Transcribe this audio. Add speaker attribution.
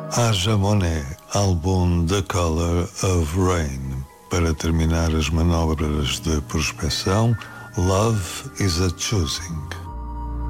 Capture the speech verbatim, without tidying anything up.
Speaker 1: Aja Monet, álbum The Color of Rain. Para terminar as manobras de prospecção, Love is a Choosing.